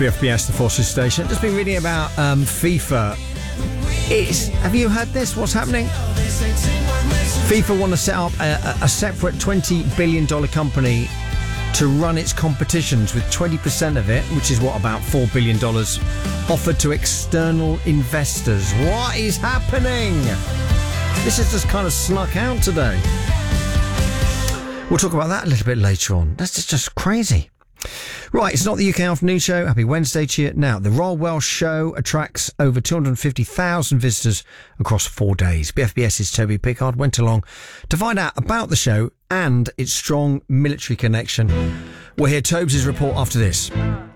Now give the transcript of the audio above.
BFBS, the Forces Station. Just been reading about FIFA. Have you heard this? What's happening? FIFA want to set up a separate $20 billion company to run its competitions, with 20% of it, which is about $4 billion, offered to external investors. What is happening? This has just kind of snuck out today. We'll talk about that a little bit later on. That's just crazy. Right, it's not the UK Afternoon Show. Happy Wednesday to you. Now, the Royal Welsh Show attracts over 250,000 visitors across 4 days. BFBS's Toby Pickard went along to find out about the show and its strong military connection. We'll hear Tobes' report after this.